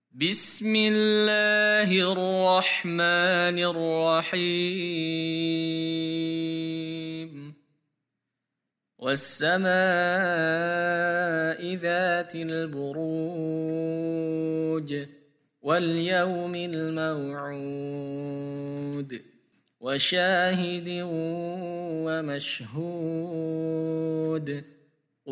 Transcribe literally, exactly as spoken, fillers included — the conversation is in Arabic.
بسم الله الرحمن الرحيم والسماء ذات البروج واليوم الموعود وشاهد ومشهود